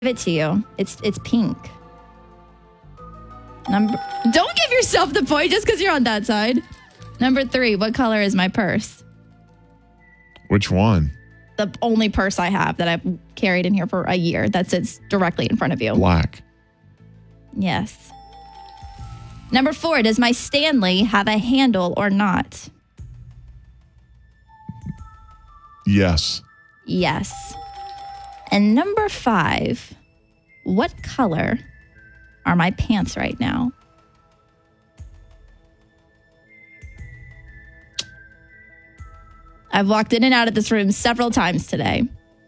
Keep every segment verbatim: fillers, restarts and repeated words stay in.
Give it to you. It's it's pink. Number. Don't give yourself the point just because you're on that side. Number three. What color is my purse? Which one? The only purse I have that I've carried in here for a year that sits directly in front of you. Black. Yes. Number four. Does my Stanley have a handle or not? Yes. Yes. And number five, what color are my pants right now? I've walked in and out of this room several times today.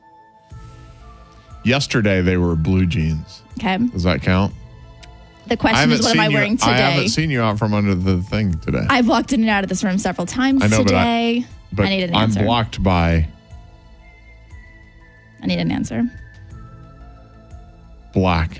Yesterday, they were blue jeans. Okay. Does that count? The question is, what am I you, wearing today? I haven't seen you out from under the thing today. I've walked in and out of this room several times I know, today. But I, but I need an I'm answer. blocked by... I need an answer. Black.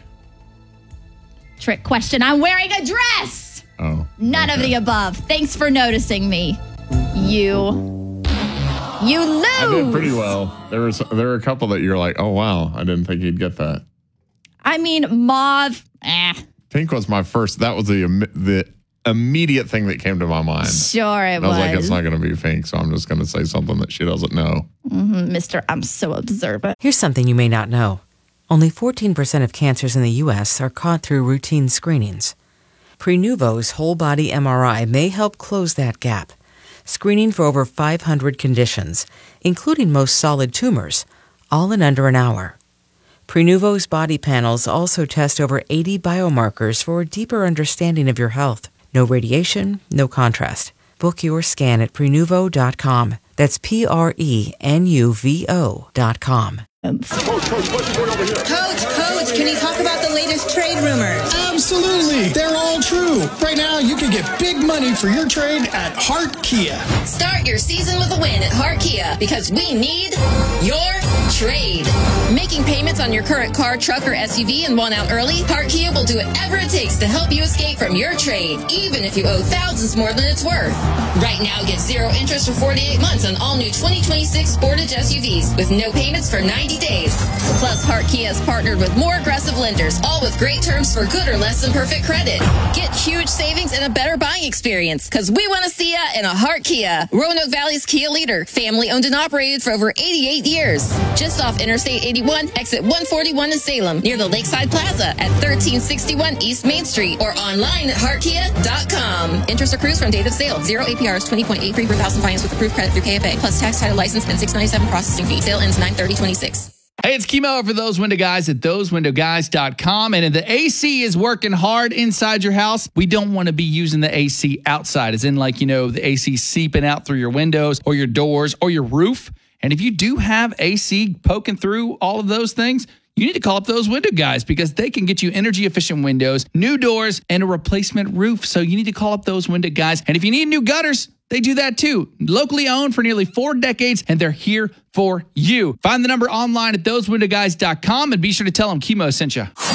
Trick question. I'm wearing a dress. Oh. None okay. of the above. Thanks for noticing me. You. You lose. I did pretty well. There was there were a couple that you're like, oh, wow. I didn't think you'd get that. I mean, mauve. Eh. Pink was my first. That was the the immediate thing that came to my mind. Sure it and I was was. like, it's not going to be pink, so I'm just going to say something that she doesn't know. Mm-hmm, Mister I'm so observant. Here's something you may not know. Only fourteen percent of cancers in the U S are caught through routine screenings. Prenuvo's whole-body M R I may help close that gap, screening for over five hundred conditions, including most solid tumors, all in under an hour. Prenuvo's body panels also test over eighty biomarkers for a deeper understanding of your health. No radiation, no contrast. Book your scan at Prenuvo dot com. That's P R E N U V O dot com. Coach, coach, coach, can you talk about the latest trade rumors? Absolutely. They're all true. Right now, you can get big money for your trade at Hart Kia. Start your season with a win at Hart Kia because we need your trade. Making payments on your current car, truck, or S U V and want out early? Hart Kia will do whatever it takes to help you escape from your trade, even if you owe thousands more than it's worth. Right now, get zero interest for forty-eight months on all new twenty twenty-six Sportage S U Vs with no payments for ninety days. Plus, Hart Kia has partnered with more aggressive lenders, all with great terms for good or less than perfect credit. Get huge savings and a better buying experience because we want to see ya in a Hart Kia. Roanoke Valley's Kia leader, family owned and operated for over eighty-eight years. Just off Interstate eighty-one, exit one forty-one in Salem, near the Lakeside Plaza at thirteen sixty-one East Main Street or online at hart kia dot com. Interest accrues from date of sale. Zero A P R is twenty point eight three per thousand finance with approved credit through K F A, plus tax, title, license, and six ninety-seven processing fee. Sale ends nine thirty twenty-six. Hey, it's Chemo for Those Window Guys at those window guys dot com. And if the A C is working hard inside your house, we don't want to be using the A C outside, as in like, you know, the A C seeping out through your windows or your doors or your roof. And if you do have A C poking through all of those things, you need to call up Those Window Guys because they can get you energy efficient windows, new doors, and a replacement roof. So you need to call up Those Window Guys. And if you need new gutters, they do that too. Locally owned for nearly four decades, and they're here for you. Find the number online at those window guys dot com and be sure to tell them Chemo sent you.